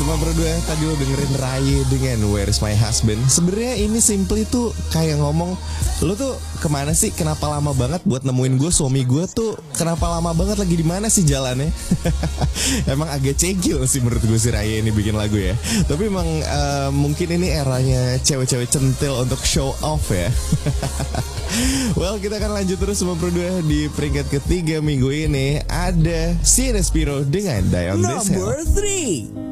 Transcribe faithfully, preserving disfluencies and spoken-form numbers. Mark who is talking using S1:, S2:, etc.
S1: Semua berdua tadi lo dengerin Rai dengan Where Is My Husband. Sebenarnya ini simply tuh kayak ngomong, lo tuh kemana sih? Kenapa lama banget buat nemuin gue? Suami gue tuh kenapa lama banget, lagi di mana sih jalannya? Emang agak cegil sih menurut gue si Rai ini bikin lagu ya. Tapi emang uh, mungkin ini eranya cewek-cewek centil untuk show off ya. Well, kita akan lanjut terus semua berdua. Di peringkat ketiga minggu ini ada Si Respiro dengan Die On This Hell.
S2: Number three.